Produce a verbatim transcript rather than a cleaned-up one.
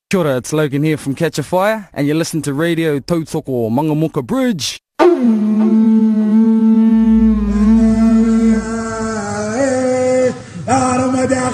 Kia ora, it's Logan here from Catch a Fire, and you're listening to Radio Tautoko Mangamuka Bridge.